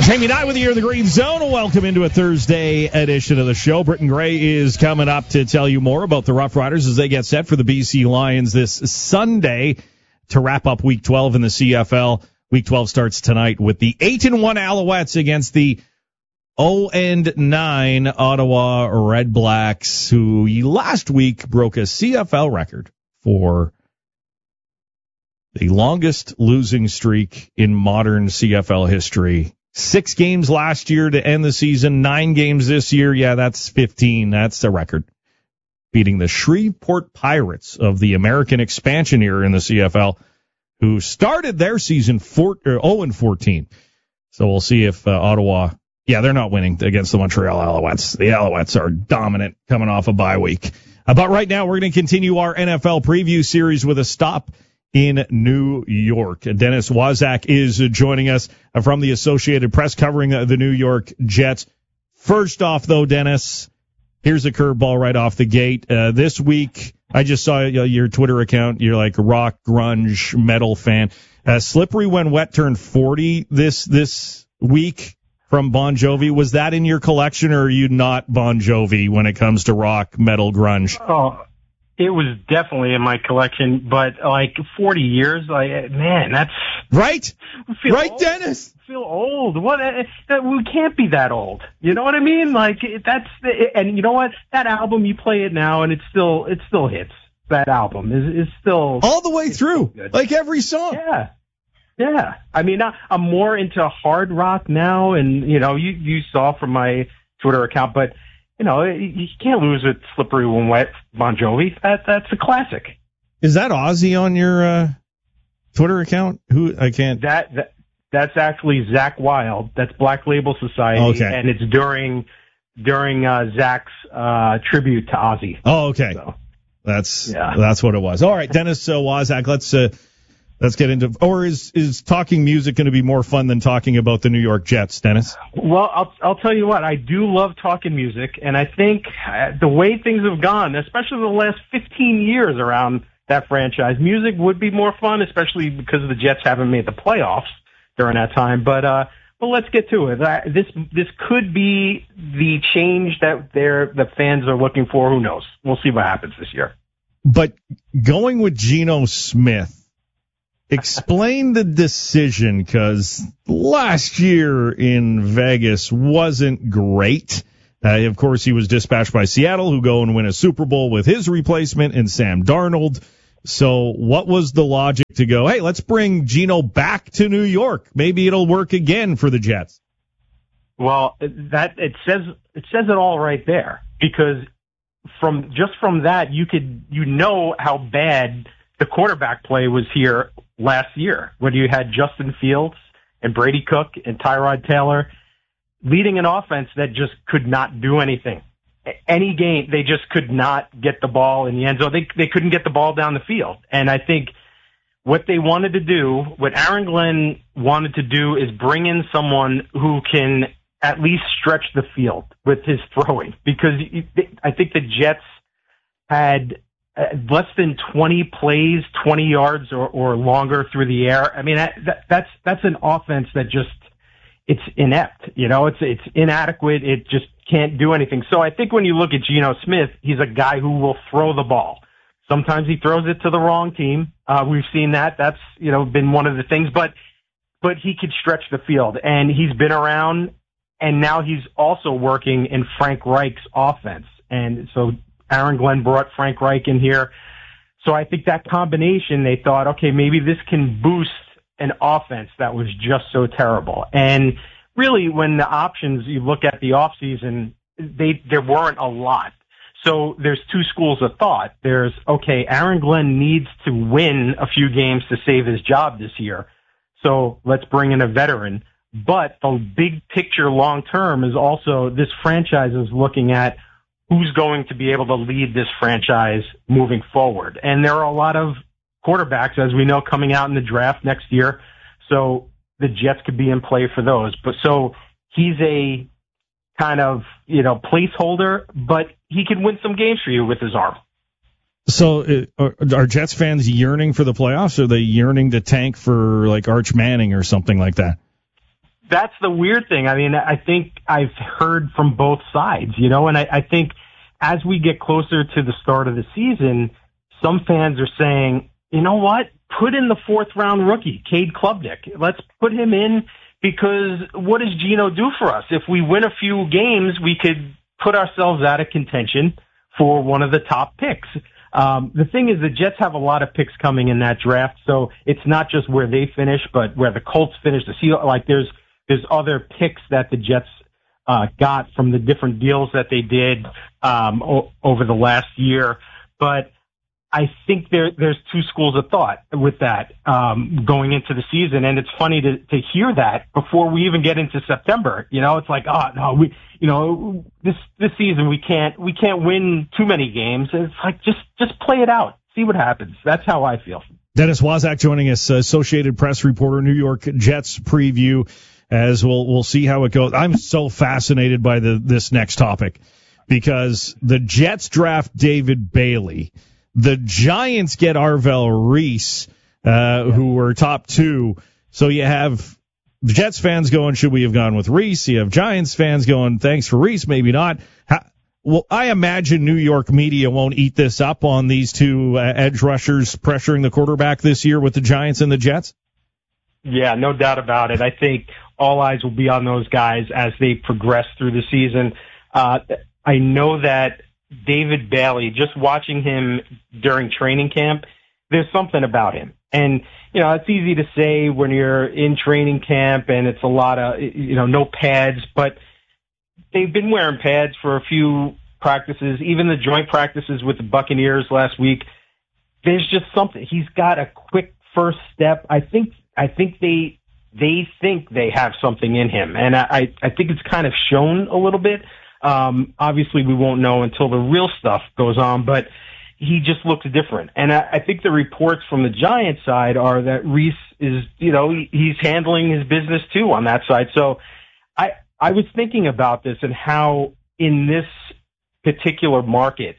Jamie Nye with you in the Green Zone. Welcome into a Thursday edition of the show. Britton Gray is coming up to tell you more about the Rough Riders as they get set for the BC Lions this Sunday to wrap up Week 12 in the CFL. Week 12 starts tonight with the 8-1 Alouettes against the 0-9 Ottawa Red Blacks, who last week broke a CFL record for the longest losing streak in modern CFL history. 6 games last year to end the season, 9 games this year. Yeah, that's 15. That's the record. Beating the Shreveport Pirates of the American expansion era in the CFL, who started their season 0-14. So we'll see if Ottawa, they're not winning against the Montreal Alouettes. The Alouettes are dominant coming off a bye week. But right now, we're going to continue our NFL preview series with a stop in New York. Dennis Waszak is joining us from the Associated Press covering the New York Jets. First off, though, Dennis, here's a curveball right off the gate. This week, I just saw your Twitter account. You're like a rock, grunge, metal fan. Slippery When Wet turned 40 this week from Bon Jovi. Was that in your collection, or are you not Bon Jovi when it comes to rock, metal, grunge? Oh, it was definitely in my collection, but like 40 years, man, that's right. Right, old. Dennis. I feel old. What? We can't be that old. You know what I mean? Like and you know what? That album, you play it now, and it still hits. That album is still all the way through, like every song. Yeah. I mean, I'm more into hard rock now, and you saw from my Twitter account, but. You can't lose with Slippery When Wet, Bon Jovi. That's a classic. Is that Ozzy on your Twitter account? I can't. That's actually Zach Wild. That's Black Label Society. Okay. And it's during Zach's tribute to Ozzy. Oh, okay. So, that's what it was. All right, Dennis Waszak, let's get into. Or is talking music going to be more fun than talking about the New York Jets, Dennis? Well, I'll tell you what. I do love talking music, and I think the way things have gone, especially the last 15 years around that franchise, music would be more fun, especially because the Jets haven't made the playoffs during that time. But let's get to it. This could be the change that the fans are looking for. Who knows? We'll see what happens this year. But going with Geno Smith. Explain the decision, because last year in Vegas wasn't great. Of course, he was dispatched by Seattle, who go and win a Super Bowl with his replacement in Sam Darnold. So what was the logic to go, hey, let's bring Geno back to New York? Maybe it'll work again for the Jets. Well, it says it all right there, because from that, you know how bad the quarterback play was here last year, when you had Justin Fields and Brady Cook and Tyrod Taylor leading an offense that just could not do anything. Any game, they just could not get the ball in the end zone. They couldn't get the ball down the field. And I think what they wanted to do, what Aaron Glenn wanted to do, is bring in someone who can at least stretch the field with his throwing. Because I think the Jets had less than 20 plays, 20 yards or longer through the air. I mean, that's an offense that just, it's inept. It's inadequate. It just can't do anything. So I think when you look at Geno Smith, he's a guy who will throw the ball. Sometimes he throws it to the wrong team. We've seen that. That's, been one of the things, but he could stretch the field, and he's been around, and now he's also working in Frank Reich's offense. And so Aaron Glenn brought Frank Reich in here. So I think that combination, they thought, okay, maybe this can boost an offense that was just so terrible. And really, when the options, you look at the offseason, there weren't a lot. So there's two schools of thought. There's, okay, Aaron Glenn needs to win a few games to save his job this year. So let's bring in a veteran. But the big picture long term is also this franchise is looking at who's going to be able to lead this franchise moving forward. And there are a lot of quarterbacks, as we know, coming out in the draft next year. So the Jets could be in play for those. But so he's a kind of, placeholder, but he can win some games for you with his arm. So are Jets fans yearning for the playoffs? Or are they yearning to tank for like Arch Manning or something like that? that's the weird thing. I mean, I think I've heard from both sides, and I think as we get closer to the start of the season, some fans are saying, you know what? Put in the fourth-round rookie, Cade Klubnik. Let's put him in, because what does Geno do for us? If we win a few games, we could put ourselves out of contention for one of the top picks. The thing is, the Jets have a lot of picks coming in that draft, so it's not just where they finish, but where the Colts finish. There's other picks that the Jets got from the different deals that they did over the last year. But I think there's two schools of thought with that going into the season, and it's funny to hear that before we even get into September. It's like, oh no, this season we can't win too many games. And it's like just play it out, see what happens. That's how I feel. Dennis Waszak joining us, Associated Press reporter, New York Jets preview. As we'll see how it goes. I'm so fascinated by this next topic, because the Jets draft David Bailey. The Giants get Arvell Reese, who were top 2. So you have the Jets fans going, should we have gone with Reese? You have Giants fans going, thanks for Reese, maybe not. Well, I imagine New York media won't eat this up on these two edge rushers pressuring the quarterback this year with the Giants and the Jets. Yeah, no doubt about it. I think all eyes will be on those guys as they progress through the season. I know that David Bailey, just watching him during training camp, there's something about him. And, it's easy to say when you're in training camp and it's a lot of, no pads, but they've been wearing pads for a few practices, even the joint practices with the Buccaneers last week. There's just something. He's got a quick first step. I think they think they have something in him, and I think it's kind of shown a little bit. Obviously, we won't know until the real stuff goes on, but he just looks different. And I think the reports from the Giants side are that Reese is, he's handling his business too on that side. So I was thinking about this and how in this particular market,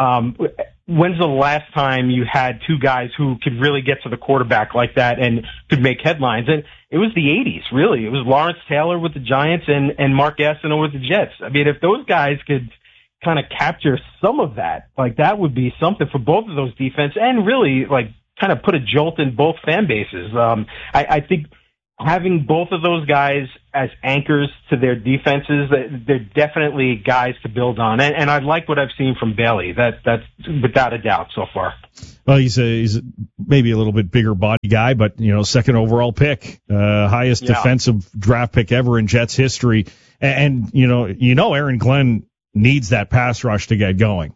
when's the last time you had two guys who could really get to the quarterback like that and could make headlines? And it was the 80s, really. It was Lawrence Taylor with the Giants and Mark Gastineau with the Jets. I mean, if those guys could kind of capture some of that, like that would be something for both of those defense and really like kind of put a jolt in both fan bases. I think having both of those guys as anchors to their defenses, they're definitely guys to build on. And I like what I've seen from Bailey. That's without a doubt so far. Well, he's maybe a little bit bigger body guy, but, second overall pick, highest defensive draft pick ever in Jets history. And, Aaron Glenn needs that pass rush to get going,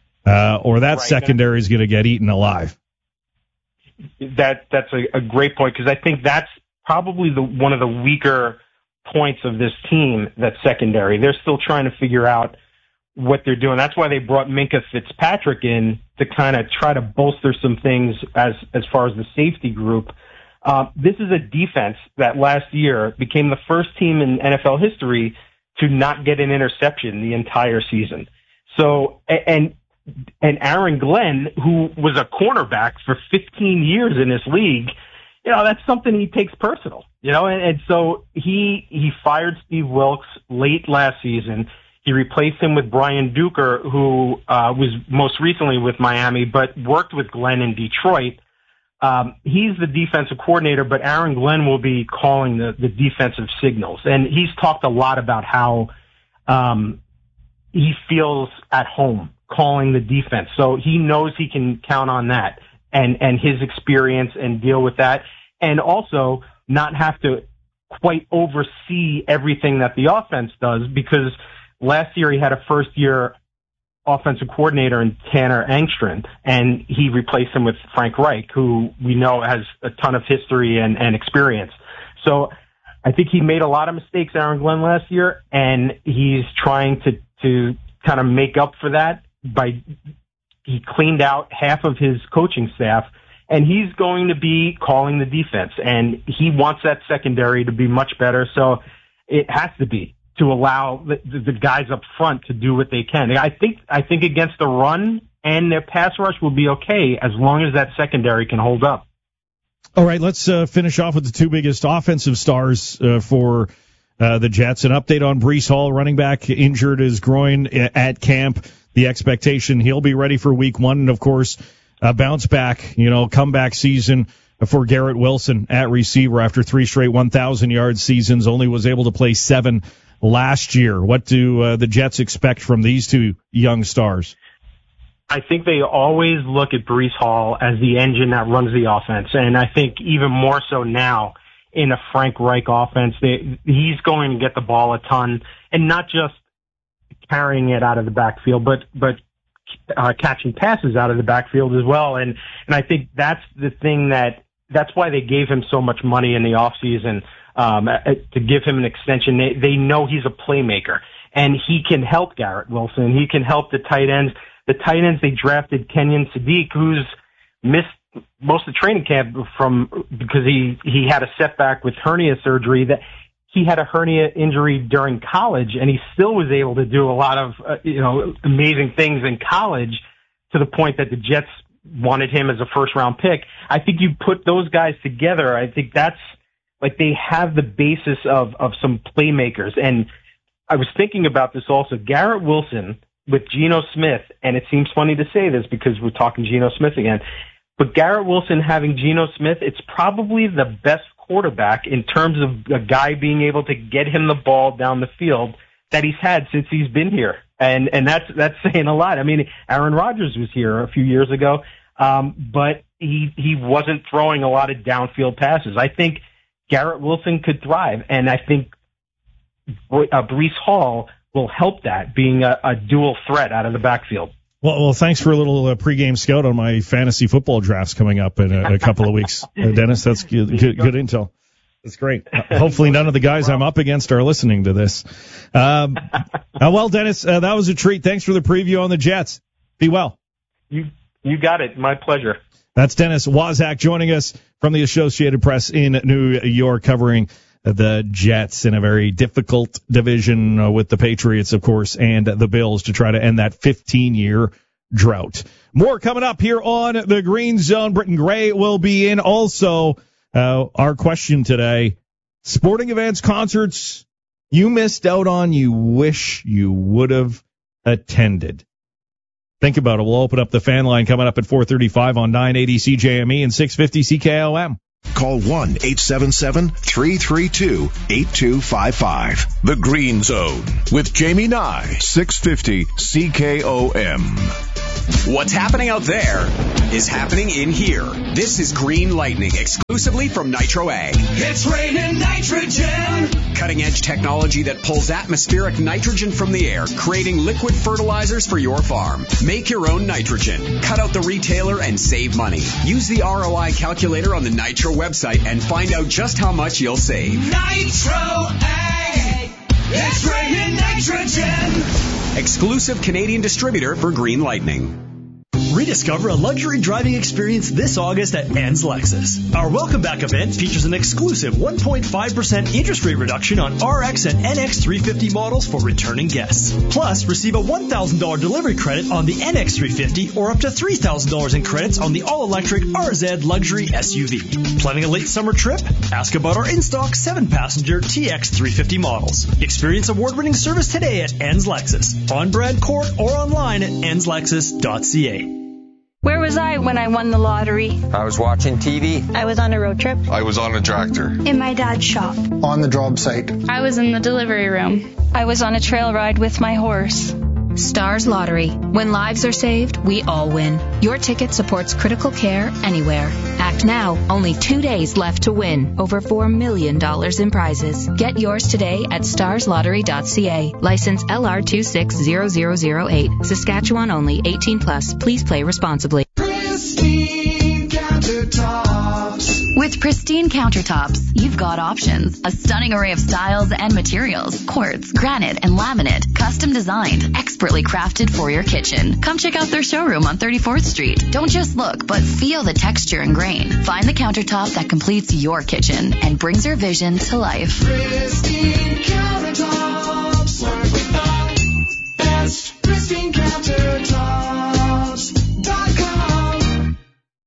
or that secondary is going to get eaten alive. That's a great point, because I think that's probably one of the weaker points of this team, that secondary. They're still trying to figure out what they're doing. That's why they brought Minkah Fitzpatrick in to kind of try to bolster some things as far as the safety group. This is a defense that last year became the first team in NFL history to not get an interception the entire season. So, and Aaron Glenn, who was a cornerback for 15 years in this league, that's something he takes personal, and so he fired Steve Wilkes late last season. He replaced him with Brian Duker, who was most recently with Miami, but worked with Glenn in Detroit. He's the defensive coordinator, but Aaron Glenn will be calling the defensive signals. And he's talked a lot about how he feels at home calling the defense. So he knows he can count on that and his experience and deal with that. And also not have to quite oversee everything that the offense does, because last year he had a first-year offensive coordinator in Tanner Engstrand, and he replaced him with Frank Reich, who we know has a ton of history and experience. So I think he made a lot of mistakes, Aaron Glenn, last year, and he's trying to kind of make up for that he cleaned out half of his coaching staff, and he's going to be calling the defense, and he wants that secondary to be much better. So it has to be, to allow the guys up front to do what they can. I think against the run and their pass rush will be okay as long as that secondary can hold up. All right, let's finish off with the two biggest offensive stars for the Jets. An update on Breece Hall, running back, injured his groin at camp. The expectation he'll be ready for week 1. And, of course, a bounce back, comeback season for Garrett Wilson at receiver after 3 straight 1,000-yard seasons. Only was able to play 7 last year. What do the Jets expect from these two young stars? I think they always look at Breece Hall as the engine that runs the offense. And I think even more so now in a Frank Reich offense, he's going to get the ball a ton, and not just carrying it out of the backfield, but catching passes out of the backfield as well. And I think that's the thing that's why they gave him so much money in the offseason, to give him an extension. They know he's a playmaker, and he can help Garrett Wilson. He can help the tight ends. The tight ends, they drafted Kenyon Sadiq, who's missed most of the training camp because he had a setback with hernia surgery. That he had a hernia injury during college, and he still was able to do a lot of amazing things in college, to the point that the Jets wanted him as a first-round pick. I think you put those guys together, I think that's like they have the basis of some playmakers. And I was thinking about this also. Garrett Wilson with Geno Smith, and it seems funny to say this because we're talking Geno Smith again, but Garrett Wilson having Geno Smith, it's probably the best quarterback in terms of a guy being able to get him the ball down the field that he's had since he's been here. And that's saying a lot. I mean, Aaron Rodgers was here a few years ago, but he wasn't throwing a lot of downfield passes. I think Garrett Wilson could thrive, and I think Breece Hall will help that, being a dual threat out of the backfield. Well, thanks for a little pregame scout on my fantasy football drafts coming up in a couple of weeks, Dennis. That's good intel. That's great. Hopefully none of the guys I'm up against are listening to this. Well, Dennis, that was a treat. Thanks for the preview on the Jets. Be well. You got it. My pleasure. That's Dennis Waszak joining us from the Associated Press in New York, covering the Jets in a very difficult division with the Patriots, of course, and the Bills to try to end that 15-year drought. More coming up here on the Green Zone. Britton Gray will be in. Also, our question today, sporting events, concerts you missed out on, you wish you would have attended. Think about it. We'll open up the fan line coming up at 4:35 on 980 CJME and 650 CKOM. Call 1-877-332-8255. The Green Zone with Jamie Nye, 650 CKOM. What's happening out there is happening in here. This is Green Lightning, exclusively from Nitro A. It's raining nitrogen. Cutting-edge technology that pulls atmospheric nitrogen from the air, creating liquid fertilizers for your farm. Make your own nitrogen. Cut out the retailer and save money. Use the ROI calculator on the Nitro website and find out just how much you'll save. Nitro A. It's raining nitrogen. Exclusive Canadian distributor for Green Lightning. Rediscover a luxury driving experience this August at Ann's Lexus. Our Welcome Back event features an exclusive 1.5% interest rate reduction on RX and NX 350 models for returning guests. Plus, receive a $1,000 delivery credit on the NX 350 or up to $3,000 in credits on the all-electric RZ luxury SUV. Planning a late summer trip? Ask about our in-stock 7-passenger TX 350 models. Experience award-winning service today at Ann's Lexus, on Brad Court or online at annslexus.ca. Where was I when I won the lottery? I was watching TV. I was on a road trip. I was on a tractor. In my dad's shop. On the job site. I was in the delivery room. I was on a trail ride with my horse. Stars Lottery. When lives are saved, we all win. Your ticket supports critical care anywhere. Act now. Only 2 days left to win. Over $4 million in prizes. Get yours today at starslottery.ca. License LR260008. Saskatchewan only. 18+. Please play responsibly. Pristine Countertops. With Pristine Countertops, you've got options. A stunning array of styles and materials. Quartz, granite, and laminate. Custom designed. Expertly crafted for your kitchen. Come check out their showroom on 34th Street. Don't just look, but feel the texture and grain. Find the countertop that completes your kitchen and brings your vision to life. Pristine Countertops. Work with the best. Pristine Countertops.com.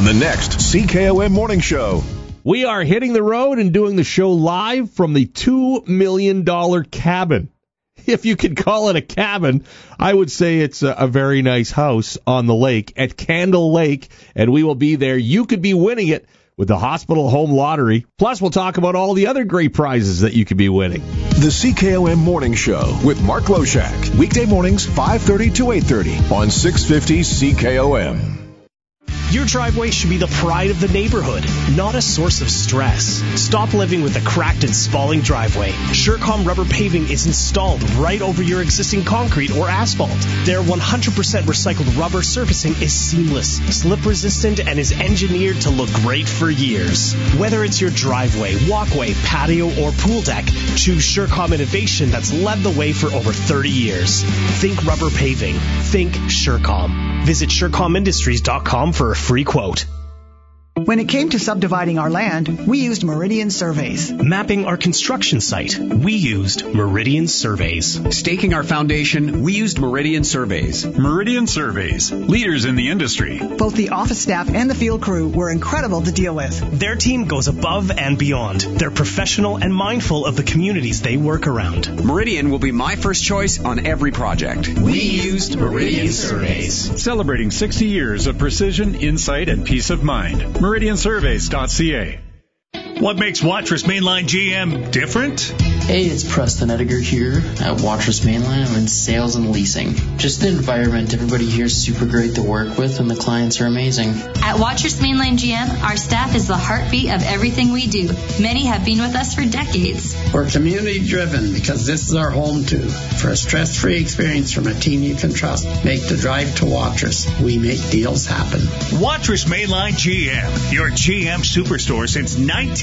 on the next CKOM Morning Show. We are hitting the road and doing the show live from the $2 million cabin. If you could call it a cabin, I would say it's a very nice house on the lake at Candle Lake, and we will be there. You could be winning it with the Hospital Home Lottery. Plus, we'll talk about all the other great prizes that you could be winning. The CKOM Morning Show with Mark Loshak. Weekday mornings, 5:30 to 8:30 on 650 CKOM. Your driveway should be the pride of the neighborhood, not a source of stress. Stop living with a cracked and spalling driveway. Surecom rubber paving is installed right over your existing concrete or asphalt. Their 100% recycled rubber surfacing is seamless, slip resistant, and is engineered to look great for years. Whether it's your driveway, walkway, patio, or pool deck, choose Surecom innovation that's led the way for over 30 years. Think rubber paving. Think Surecom. Visit SurecomIndustries.com for a free quote. When it came to subdividing our land, we used Meridian Surveys. Mapping our construction site, we used Meridian Surveys. Staking our foundation, we used Meridian Surveys. Meridian Surveys, leaders in the industry. Both the office staff and the field crew were incredible to deal with. Their team goes above and beyond. They're professional and mindful of the communities they work around. Meridian will be my first choice on every project. We used Meridian Surveys. Celebrating 60 years of precision, insight, and peace of mind. MeridianSurveys.ca. What makes Watrous Mainline GM different? Hey, it's Preston Edgar here at Watrous Mainline. I'm in sales and leasing. Just the environment. Everybody here is super great to work with, and the clients are amazing. At Watrous Mainline GM, our staff is the heartbeat of everything we do. Many have been with us for decades. We're community-driven because this is our home, too. For a stress-free experience from a team you can trust, make the drive to Watrous. We make deals happen. Watrous Mainline GM, your GM superstore since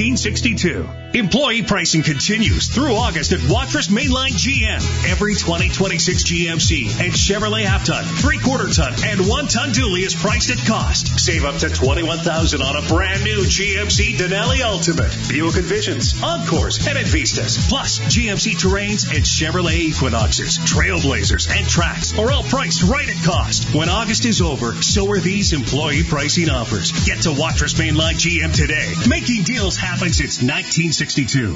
1962. Employee pricing continues through August at Watrous Mainline GM. Every 2026 GMC and Chevrolet half-ton, 3/4 ton, and 1-ton dually is priced at cost. Save up to $21,000 on a brand new GMC Denali Ultimate, Buick Envisions, Encores, and Advistas. Plus, GMC Terrains and Chevrolet Equinoxes, Trailblazers, and Trax are all priced right at cost. When August is over, so are these employee pricing offers. Get to Watrous Mainline GM today. Making deals happen since 1962.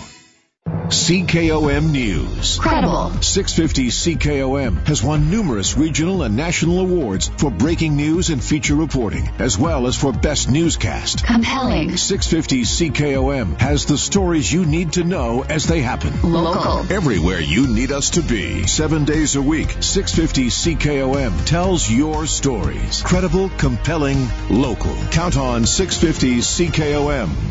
CKOM News. Credible. 650 CKOM has won numerous regional and national awards for breaking news and feature reporting, as well as for best newscast. Compelling. 650 CKOM has the stories you need to know as they happen. Local. Everywhere you need us to be. 7 days a week, 650 CKOM tells your stories. Credible, compelling, local. Count on 650 CKOM.